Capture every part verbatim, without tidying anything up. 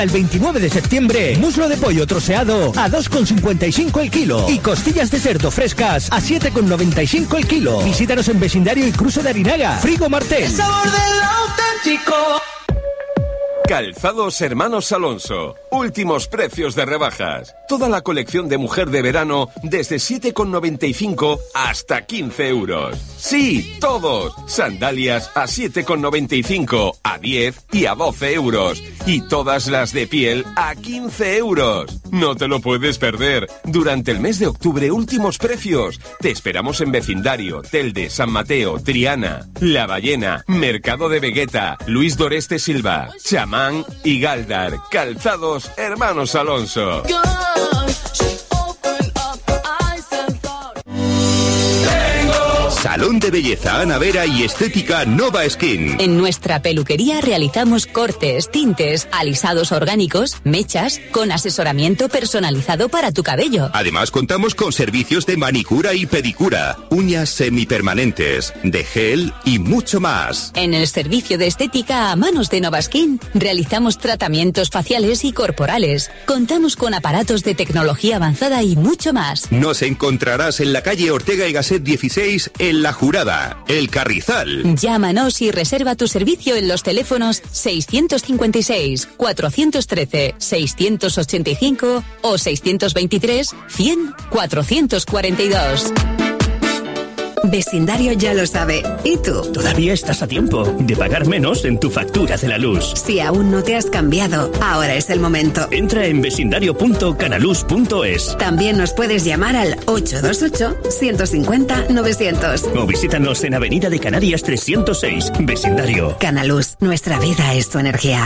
El veintinueve de septiembre, muslo de pollo troceado a dos con cincuenta y cinco el kilo y costillas de cerdo frescas a siete con noventa y cinco el kilo. Visítanos en Vecindario y Cruce de Arinaga. Frigo Martel. El sabor del auténtico. Calzados Hermanos Alonso. Últimos precios de rebajas. Toda la colección de mujer de verano desde siete con noventa y cinco hasta quince euros. Sí, todos. Sandalias a siete con noventa y cinco, a diez y a doce euros. Y todas las de piel a quince euros. No te lo puedes perder. Durante el mes de octubre, últimos precios. Te esperamos en Vecindario, Telde, San Mateo, Triana, La Ballena, Mercado de Vegueta, Luis Doreste Silva, Chamán y Galdar. Calzados Hermanos Alonso. Salón de belleza Ana Vera y estética Nova Skin. En nuestra peluquería realizamos cortes, tintes, alisados orgánicos, mechas, con asesoramiento personalizado para tu cabello. Además contamos con servicios de manicura y pedicura, uñas semipermanentes, de gel y mucho más. En el servicio de estética a manos de Nova Skin realizamos tratamientos faciales y corporales. Contamos con aparatos de tecnología avanzada y mucho más. Nos encontrarás en la calle Ortega y Gasset dieciséis en La Jurada, El Carrizal. Llámanos y reserva tu servicio en los teléfonos seiscientos cincuenta y seis, cuatrocientos trece, seiscientos ochenta y cinco o seiscientos veintitrés, cien, cuatrocientos cuarenta y dos. Vecindario ya lo sabe. ¿Y tú? Todavía estás a tiempo de pagar menos en tu factura de la luz. Si aún no te has cambiado, ahora es el momento. Entra en vecindario punto canaluz punto es. También nos puedes llamar al ocho dos ocho, ciento cincuenta, novecientos. O visítanos en Avenida de Canarias trescientos seis, Vecindario. Canaluz, nuestra vida es tu energía.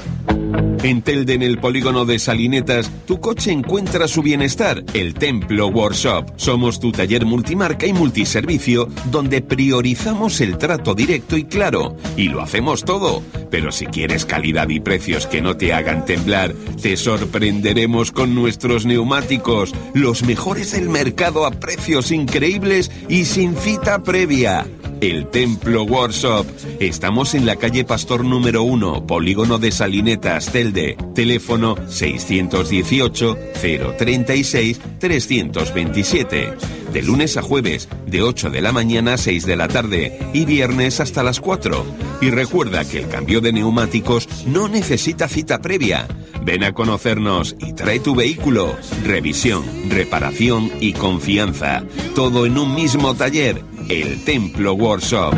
En Telde, en el polígono de Salinetas, tu coche encuentra su bienestar. El Templo Workshop. Somos tu taller multimarca y multiservicio, donde priorizamos el trato directo y claro. Y lo hacemos todo. Pero si quieres calidad y precios que no te hagan temblar, te sorprenderemos con nuestros neumáticos. Los mejores del mercado a precios increíbles y sin cita previa. El Templo Workshop. Estamos en la calle Pastor número uno, polígono de Salinetas, Telde. Teléfono seiscientos dieciocho, cero treinta y seis, trescientos veintisiete. De lunes a jueves, de ocho de la mañana a seis de la tarde y viernes hasta las cuatro. Y recuerda que el cambio de neumáticos no necesita cita previa. Ven a conocernos y trae tu vehículo. Revisión, reparación y confianza. Todo en un mismo taller. El Templo Workshop.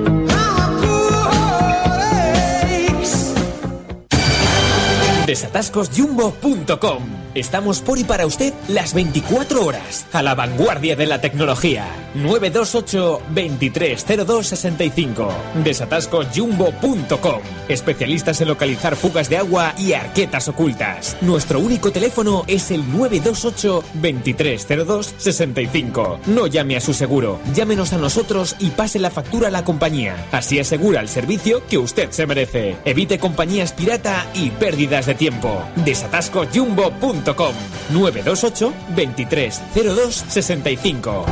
desatascos jumbo punto com. Estamos por y para usted las veinticuatro horas, a la vanguardia de la tecnología. nueve dos ocho, veintitrés cero dos sesenta y cinco. desatascos jumbo punto com. Especialistas en localizar fugas de agua y arquetas ocultas. Nuestro único teléfono es el nueve dos ocho, veintitrés cero dos sesenta y cinco. No llame a su seguro, llámenos a nosotros y pase la factura a la compañía. Así asegura el servicio que usted se merece. Evite compañías pirata y pérdidas de tiempo. desatascos jumbo punto com. nueve dos ocho, veintitrés cero dos sesenta y cinco.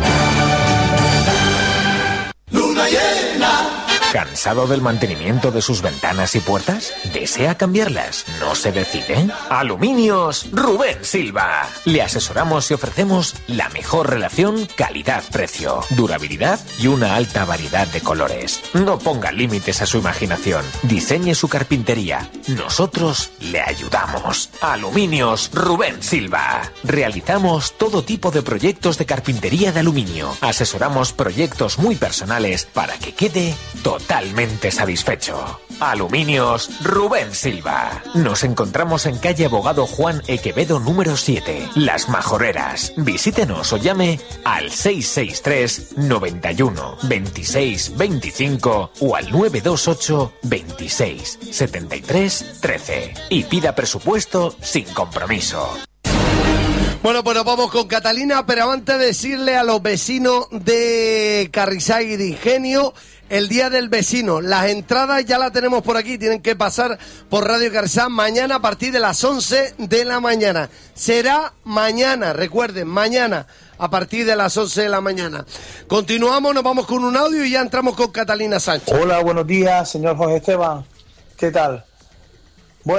Luna llena. ¿Cansado del mantenimiento de sus ventanas y puertas? ¿Desea cambiarlas? ¿No se decide? Aluminios Rubén Silva. Le asesoramos y ofrecemos la mejor relación calidad-precio, durabilidad y una alta variedad de colores. No ponga límites a su imaginación. Diseñe su carpintería. Nosotros le ayudamos. Aluminios Rubén Silva. Realizamos todo tipo de proyectos de carpintería de aluminio. Asesoramos proyectos muy personales para que quede todo totalmente satisfecho. Aluminios Rubén Silva. Nos encontramos en calle Abogado Juan Equevedo número siete, Las Majoreras. Visítenos o llame al seis seis tres, noventa y uno, veintiséis, veinticinco o al nueve dos ocho, veintiséis, setenta y tres, trece y pida presupuesto sin compromiso. Bueno, pues nos vamos con Catalina, pero antes de decirle a los vecinos de Carrizal y de Ingenio, el Día del Vecino. Las entradas ya las tenemos por aquí, tienen que pasar por Radio Carrizal mañana a partir de las once de la mañana. Será mañana, recuerden, mañana a partir de las once de la mañana. Continuamos, nos vamos con un audio y ya entramos con Catalina Sánchez. Hola, buenos días, señor Jorge Esteban. ¿Qué tal? Bueno,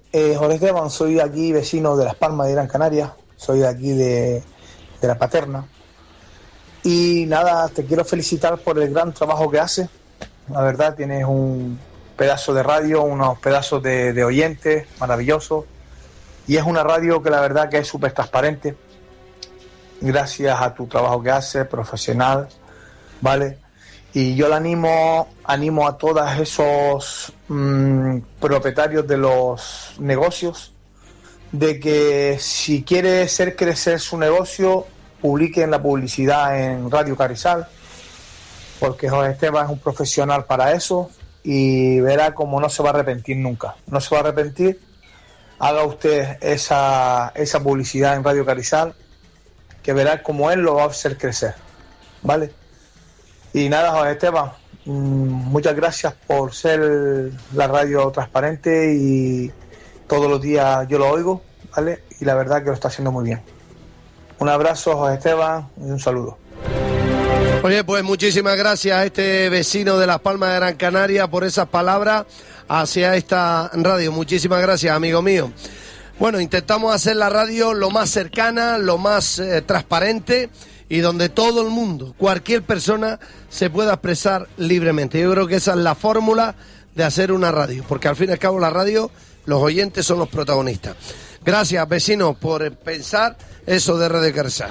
Eh, Jorge Esteban, soy aquí vecino de Las Palmas de Gran Canaria, soy de aquí de, de La Paterna. Y nada, te quiero felicitar por el gran trabajo que haces. La verdad, tienes un pedazo de radio, unos pedazos de, de oyentes maravillosos. Y es una radio que la verdad que es súper transparente. Gracias a tu trabajo que haces, profesional, ¿vale? Y yo le animo, animo a todos esos mmm, propietarios de los negocios de que si quiere hacer crecer su negocio, publiquen la publicidad en Radio Carrizal, porque Jorge Esteban es un profesional para eso y verá como no se va a arrepentir nunca. No se va a arrepentir. Haga usted esa, esa publicidad en Radio Carrizal, que verá como él lo va a hacer crecer, ¿vale? Y nada, Jorge Esteban, muchas gracias por ser la radio transparente y todos los días yo lo oigo, ¿vale? Y la verdad que lo está haciendo muy bien. Un abrazo, Jorge Esteban, y un saludo. Oye, pues muchísimas gracias a este vecino de Las Palmas de Gran Canaria por esas palabras hacia esta radio. Muchísimas gracias, amigo mío. Bueno, intentamos hacer la radio lo más cercana, lo más eh, transparente y donde todo el mundo, cualquier persona, se pueda expresar libremente. Yo creo que esa es la fórmula de hacer una radio, porque al fin y al cabo la radio, los oyentes son los protagonistas. Gracias, vecinos, por pensar eso de Radio Carrizal.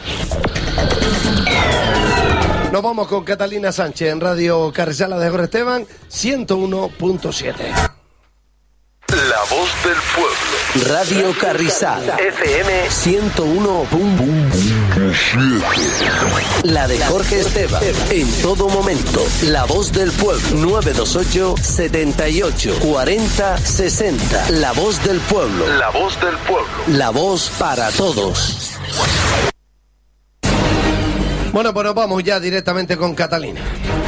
Nos vamos con Catalina Sánchez en Radio Carrizal de Jorge Esteban, ciento uno punto siete. La voz del pueblo. Radio Carrizal. F M ciento uno punto siete. La de Jorge Esteban. En todo momento. La voz del pueblo. nueve dos ocho, setenta y ocho, cuarenta, sesenta. La voz del pueblo. La voz del pueblo. La voz para todos. Bueno, pues nos vamos ya directamente con Catalina.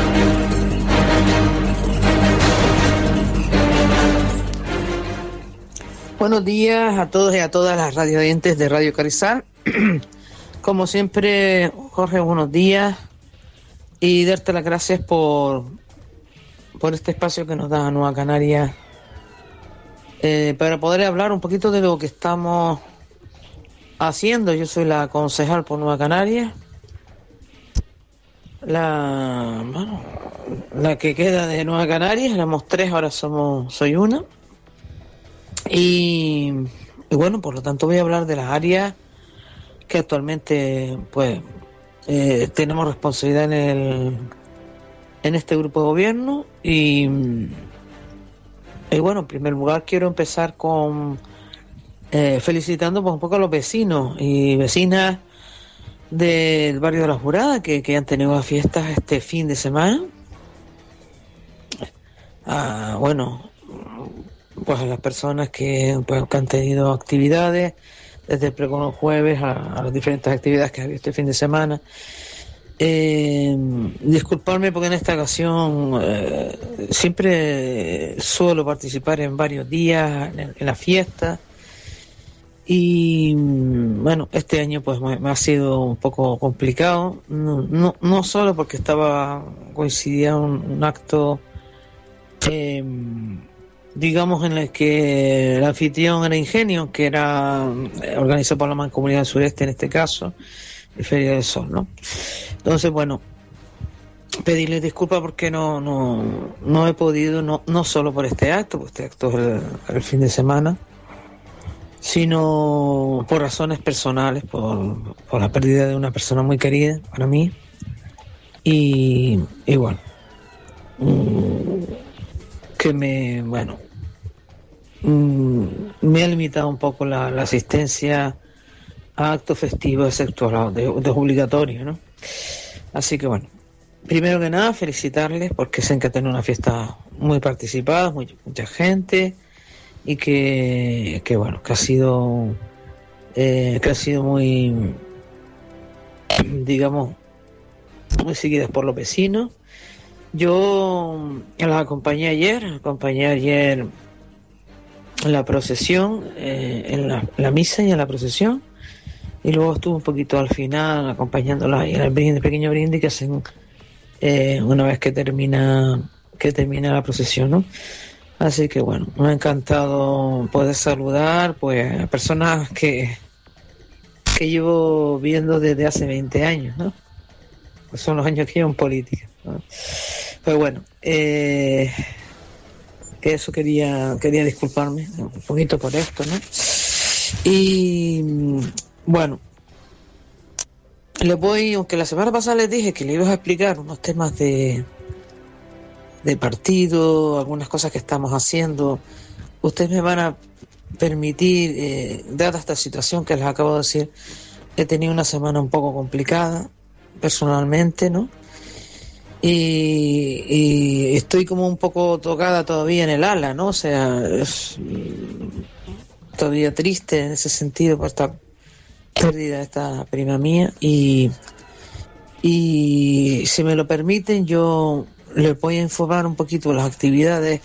Buenos días a todos y a todas las radio oyentes de Radio Carrizal. Como siempre, Jorge, buenos días y darte las gracias por, por este espacio que nos da a Nueva Canaria eh, para poder hablar un poquito de lo que estamos haciendo. Yo soy la concejal por Nueva Canaria, la, bueno, la que queda de Nueva Canaria. Éramos tres, ahora somos soy una. Y, y bueno, por lo tanto voy a hablar de las áreas que actualmente pues eh, tenemos responsabilidad en el en este grupo de gobierno y, y bueno, en primer lugar quiero empezar con eh, felicitando pues un poco a los vecinos y vecinas del barrio de La Jurada que, que han tenido las fiestas este fin de semana. Ah, bueno, pues a las personas que, pues, que han tenido actividades desde el pregón jueves a, a las diferentes actividades que ha habido este fin de semana. Eh, disculparme porque en esta ocasión eh, siempre suelo participar en varios días en, en la fiesta y bueno, este año pues me, me ha sido un poco complicado, no, no, no solo porque estaba coincidía un, un acto eh, digamos en el que el anfitrión era Ingenio, que era organizado por la Mancomunidad del Sureste en este caso, el Feria del Sol, ¿no? Entonces, bueno, pedirles disculpas porque no no no he podido, no no solo por este acto, porque este acto es el, el fin de semana, sino por razones personales, por, por la pérdida de una persona muy querida para mí, y, y bueno, que me, bueno, me ha limitado un poco la, la asistencia a actos festivos excepto los de, de obligatorio, ¿no? Así que bueno, primero que nada felicitarles porque sé que tienen una fiesta muy participada, muy, mucha gente y que, que bueno, que ha sido eh, que ha sido muy, digamos, muy seguidas por los vecinos. Yo las acompañé ayer, acompañé ayer en la procesión, eh, en la, la misa y en la procesión, y luego estuve un poquito al final acompañándola en el brindis, pequeño brindis que hacen eh, una vez que termina que termina la procesión, ¿no? Así que bueno, me ha encantado poder saludar pues a personas que, que llevo viendo desde hace veinte años, ¿no? Pues son los años que llevo en política, ¿no? Pues bueno, eh, que eso quería, quería disculparme un poquito por esto, ¿no? Y bueno, le voy, aunque la semana pasada les dije que le iba a explicar unos temas de de partido, algunas cosas que estamos haciendo, ustedes me van a permitir, eh, dada esta situación que les acabo de decir, he tenido una semana un poco complicada personalmente, ¿no? Y, y estoy como un poco tocada todavía en el ala, ¿no? O sea, es, todavía triste en ese sentido por esta pérdida de esta prima mía y, y si me lo permiten yo les voy a informar un poquito de las actividades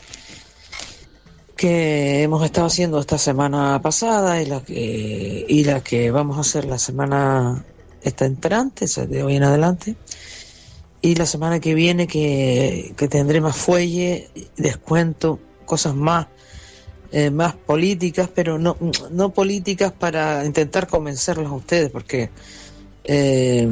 que hemos estado haciendo esta semana pasada y la que y la que vamos a hacer la semana esta entrante, o sea, de hoy en adelante, y la semana que viene que, que tendré más fuelle, descuento, cosas más eh, más políticas, pero no no políticas para intentar convencerlos a ustedes, porque eh,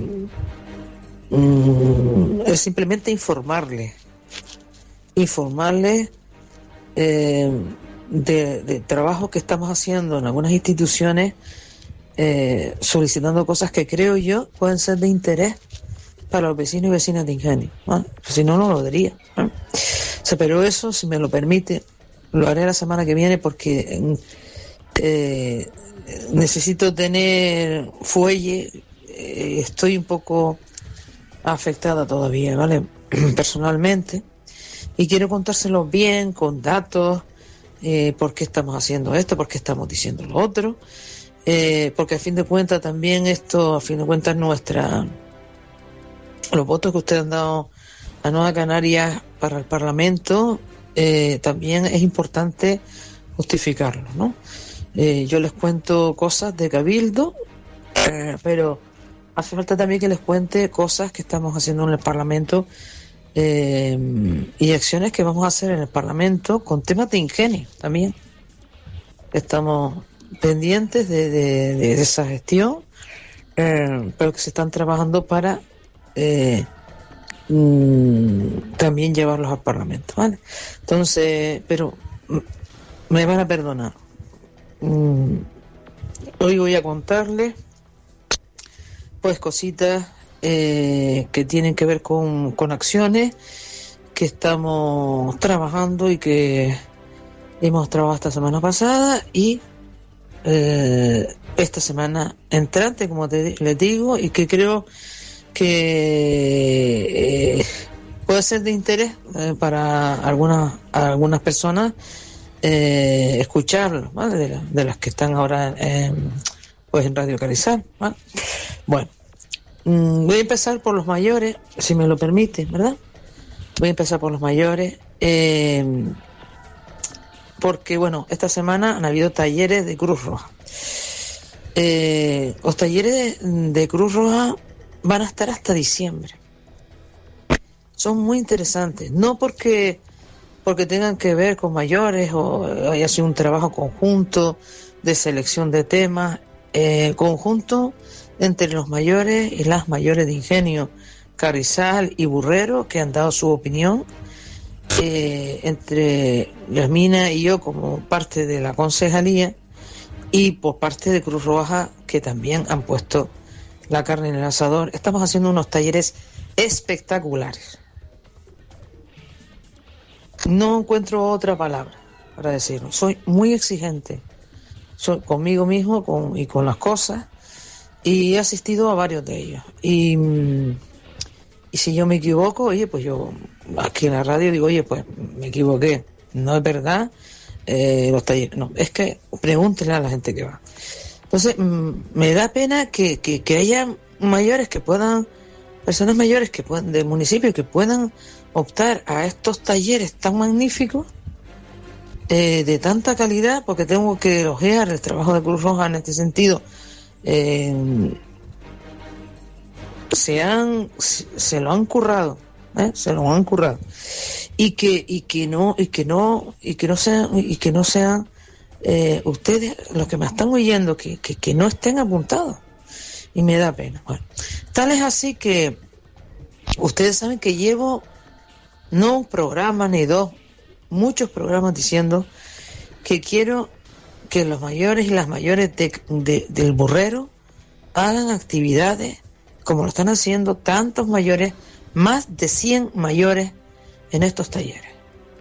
Mm, es simplemente informarle informarle eh, de, de trabajo que estamos haciendo en algunas instituciones, eh, solicitando cosas que creo yo pueden ser de interés para los vecinos y vecinas de Ingenio, ¿no? Si no, no lo diría, ¿no? O sea, pero eso, si me lo permite, lo haré la semana que viene porque eh, necesito tener fuelle, eh, estoy un poco afectada todavía, ¿vale? Personalmente, y quiero contárselo bien, con datos, eh, por qué estamos haciendo esto, por qué estamos diciendo lo otro, eh, porque a fin de cuentas también esto, a fin de cuentas nuestra, los votos que ustedes han dado a Nueva Canarias para el Parlamento, eh, también es importante justificarlo, ¿no? Eh, yo les cuento cosas de Cabildo, eh, pero hace falta también que les cuente cosas que estamos haciendo en el Parlamento eh, y acciones que vamos a hacer en el Parlamento con temas de ingenio también. Estamos pendientes de, de, de esa gestión, eh, pero que se están trabajando para eh, mm, también llevarlos al Parlamento, ¿vale? Entonces, pero me van a perdonar. Mm, hoy voy a contarles pues cositas eh, que tienen que ver con, con acciones que estamos trabajando y que hemos trabajado esta semana pasada y eh, esta semana entrante, como te, les digo, y que creo que eh, puede ser de interés eh, para algunas algunas personas eh, escucharlo, ¿vale? De, la, de las que están ahora en, pues en Radio Carizal, ¿vale? Bueno, mmm, voy a empezar por los mayores, si me lo permite, ¿verdad? Voy a empezar por los mayores, eh, porque, bueno, esta semana han habido talleres de Cruz Roja. Eh, los talleres de, de Cruz Roja van a estar hasta diciembre. Son muy interesantes, no porque, porque tengan que ver con mayores o haya sido un trabajo conjunto de selección de temas, eh, conjunto entre los mayores y las mayores de Ingenio, Carrizal y Burrero, que han dado su opinión, eh, entre Yasmina y yo como parte de la concejalía y por parte de Cruz Roja, que también han puesto la carne en el asador. Estamos haciendo unos talleres espectaculares. No encuentro otra palabra para decirlo. Soy muy exigente, soy conmigo mismo con, y con las cosas, y he asistido a varios de ellos. Y, y si yo me equivoco, oye, pues yo aquí en la radio digo, oye, pues me equivoqué, no es verdad, eh, los talleres, no, es que pregúntenle a la gente que va. Entonces, mmm, me da pena que, que, que haya mayores que puedan, personas mayores que puedan, del municipio, que puedan optar a estos talleres tan magníficos, eh, de tanta calidad, porque tengo que elogiar el trabajo de Cruz Roja en este sentido. Eh, se han se, se lo han currado, ¿eh? Se lo han currado. Y que, y que no, y que no, y que no sean, y que no sean eh, ustedes, los que me están oyendo, que, que, que no estén apuntados. Y me da pena. Bueno, tal es así que ustedes saben que llevo no un programa ni dos, muchos programas diciendo que quiero que los mayores y las mayores de, de, del Burrero hagan actividades como lo están haciendo tantos mayores, más de cien mayores en estos talleres.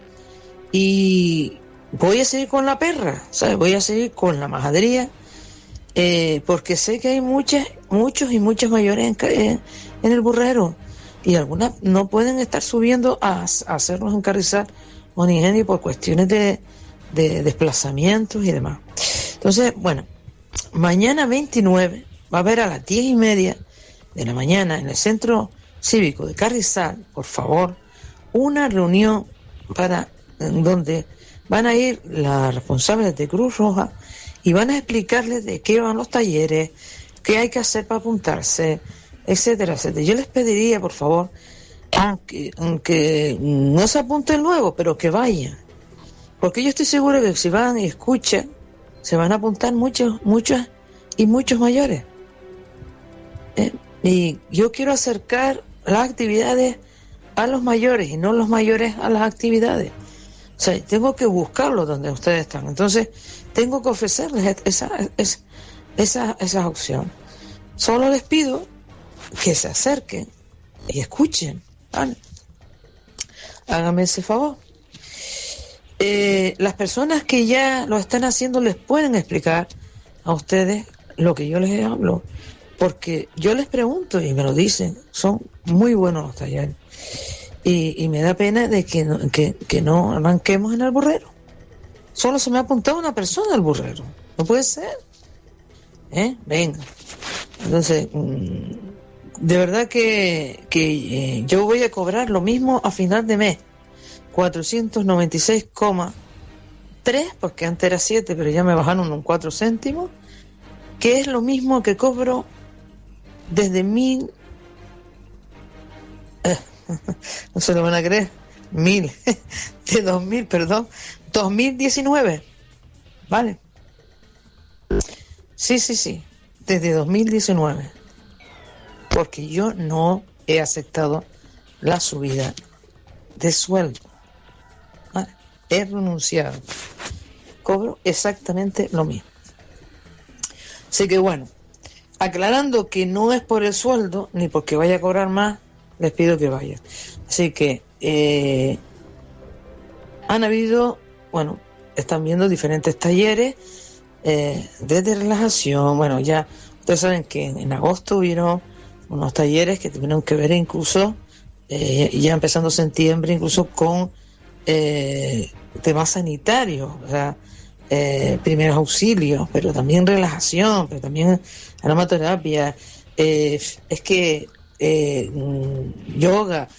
Y voy a seguir con la perra, ¿sabes? Voy a seguir con la majadería, eh, porque sé que hay muchas, muchos y muchas mayores en, en, en el Burrero, y algunas no pueden estar subiendo a, a hacernos en Carrizal o en Ingenio por cuestiones de, de desplazamientos y demás. Entonces, bueno, mañana veintinueve va a haber a las diez y media de la mañana en el Centro Cívico de Carrizal, por favor, una reunión para en donde van a ir las responsables de Cruz Roja y van a explicarles de qué van los talleres, qué hay que hacer para apuntarse, etcétera, etcétera. Yo les pediría, por favor, aunque, aunque no se apunten luego, pero que vayan, porque yo estoy seguro que si van y escuchan, se van a apuntar muchos, muchos y muchos mayores. ¿Eh? Y yo quiero acercar las actividades a los mayores y no los mayores a las actividades. O sea, tengo que buscarlo donde ustedes están. Entonces, tengo que ofrecerles esa, esa, esa, esa opción. Solo les pido que se acerquen y escuchen. ¿Vale? Háganme ese favor. Eh, las personas que ya lo están haciendo les pueden explicar a ustedes lo que yo les hablo, porque yo les pregunto y me lo dicen, son muy buenos los talleres. Y, y me da pena de que no, que, que no arranquemos en el Burrero. Solo se me ha apuntado una persona al Burrero. No puede ser. ¿Eh? Venga. Entonces, de verdad que, que eh, yo voy a cobrar lo mismo a final de mes. cuatrocientos noventa y seis coma tres, porque antes era siete, pero ya me bajaron un cuatro céntimos, que es lo mismo que cobro desde mil... Eh, no se lo van a creer, mil, de dos mil, perdón, dos mil diecinueve, ¿vale? Sí, sí, sí, desde dos mil diecinueve, porque yo no he aceptado la subida de sueldo, ¿vale? He renunciado, cobro exactamente lo mismo. Así que bueno, aclarando que no es por el sueldo, ni porque vaya a cobrar más, les pido que vayan. Así que eh, han habido, bueno, están viendo diferentes talleres eh, desde relajación. Bueno, ya ustedes saben que en, en agosto hubieron unos talleres que tuvieron que ver incluso, eh, ya empezando septiembre, incluso con eh, temas sanitarios, o sea, eh, primeros auxilios, pero también relajación, pero también aromaterapia. Eh, es que eh, yoga,